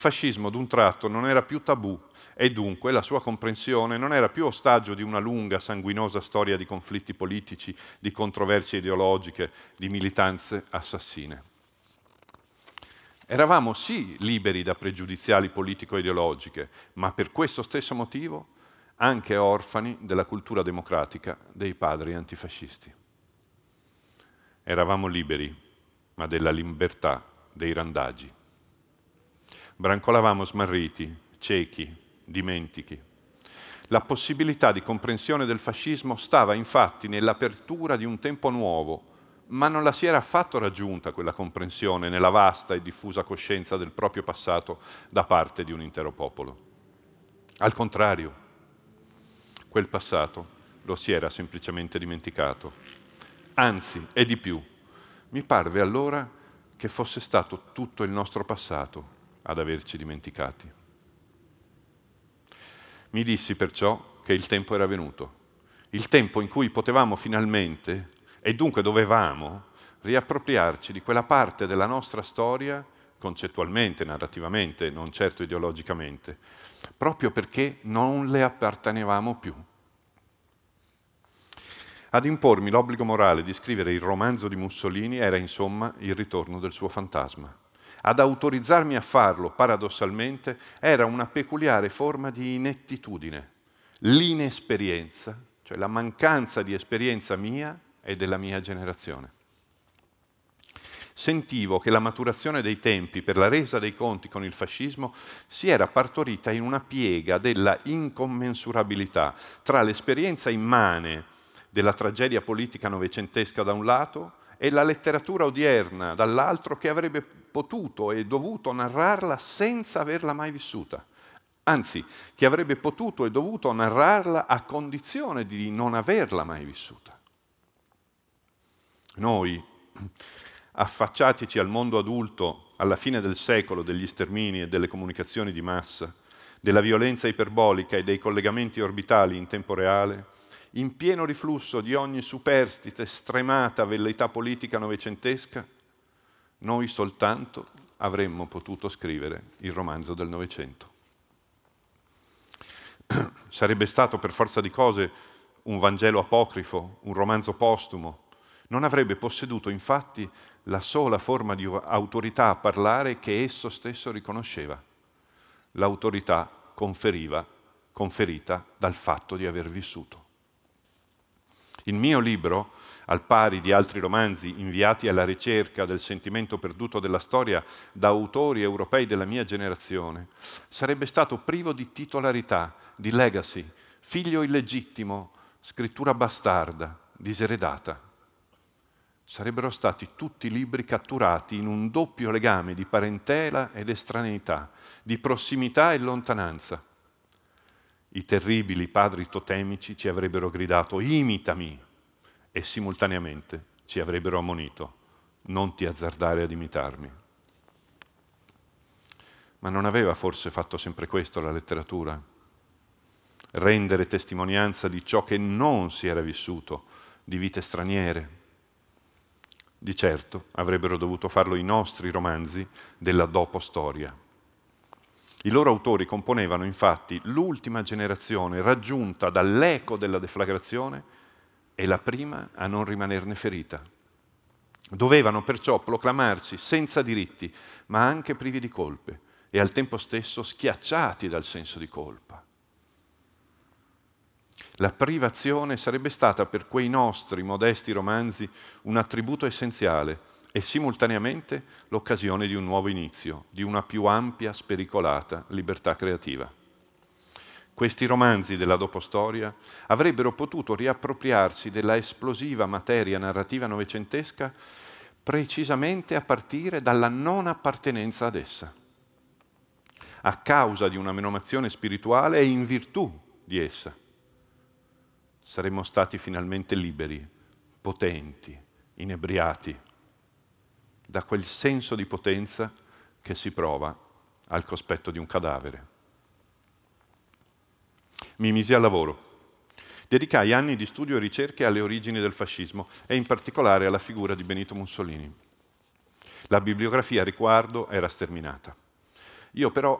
fascismo d'un tratto non era più tabù e dunque la sua comprensione non era più ostaggio di una lunga, sanguinosa storia di conflitti politici, di controversie ideologiche, di militanze assassine. Eravamo sì liberi da pregiudiziali politico-ideologiche, ma per questo stesso motivo anche orfani della cultura democratica dei padri antifascisti. Eravamo liberi, ma della libertà dei randagi. Brancolavamo smarriti, ciechi, dimentichi. La possibilità di comprensione del fascismo stava infatti nell'apertura di un tempo nuovo, ma non la si era affatto raggiunta quella comprensione nella vasta e diffusa coscienza del proprio passato da parte di un intero popolo. Al contrario, quel passato lo si era semplicemente dimenticato. Anzi, e di più, mi parve allora che fosse stato tutto il nostro passato ad averci dimenticati. Mi dissi perciò che il tempo era venuto, il tempo in cui potevamo finalmente, e dunque dovevamo, riappropriarci di quella parte della nostra storia, concettualmente, narrativamente, non certo ideologicamente, proprio perché non le appartenevamo più. Ad impormi l'obbligo morale di scrivere il romanzo di Mussolini era insomma il ritorno del suo fantasma. Ad autorizzarmi a farlo, paradossalmente, era una peculiare forma di inettitudine, l'inesperienza, cioè la mancanza di esperienza mia e della mia generazione. Sentivo che la maturazione dei tempi per la resa dei conti con il fascismo si era partorita in una piega della incommensurabilità tra l'esperienza immane della tragedia politica novecentesca da un lato e la letteratura odierna dall'altro che avrebbe potuto e dovuto narrarla senza averla mai vissuta. Anzi, che avrebbe potuto e dovuto narrarla a condizione di non averla mai vissuta. Noi, affacciatici al mondo adulto alla fine del secolo degli stermini e delle comunicazioni di massa, della violenza iperbolica e dei collegamenti orbitali in tempo reale, in pieno riflusso di ogni superstite, stremata velleità politica novecentesca, noi soltanto avremmo potuto scrivere il romanzo del Novecento. Sarebbe stato per forza di cose un Vangelo apocrifo, un romanzo postumo. Non avrebbe posseduto infatti la sola forma di autorità a parlare che esso stesso riconosceva, l'autorità conferita dal fatto di aver vissuto. Il mio libro, al pari di altri romanzi inviati alla ricerca del sentimento perduto della storia da autori europei della mia generazione, sarebbe stato privo di titolarità, di legacy, figlio illegittimo, scrittura bastarda, diseredata. Sarebbero stati tutti libri catturati in un doppio legame di parentela ed estraneità, di prossimità e lontananza. I terribili padri totemici ci avrebbero gridato «imitami» e simultaneamente ci avrebbero ammonito «non ti azzardare ad imitarmi». Ma non aveva forse fatto sempre questo la letteratura? Rendere testimonianza di ciò che non si era vissuto, di vite straniere? Di certo avrebbero dovuto farlo i nostri romanzi della dopo-storia. I loro autori componevano infatti l'ultima generazione raggiunta dall'eco della deflagrazione e la prima a non rimanerne ferita. Dovevano perciò proclamarsi senza diritti, ma anche privi di colpe e al tempo stesso schiacciati dal senso di colpa. La privazione sarebbe stata per quei nostri modesti romanzi un attributo essenziale e simultaneamente l'occasione di un nuovo inizio, di una più ampia, spericolata libertà creativa. Questi romanzi della dopostoria avrebbero potuto riappropriarsi della esplosiva materia narrativa novecentesca precisamente a partire dalla non appartenenza ad essa, a causa di una menomazione spirituale e in virtù di essa. Saremmo stati finalmente liberi, potenti, inebriati, da quel senso di potenza che si prova al cospetto di un cadavere. Mi misi al lavoro. Dedicai anni di studio e ricerche alle origini del fascismo e in particolare alla figura di Benito Mussolini. La bibliografia a riguardo era sterminata. Io però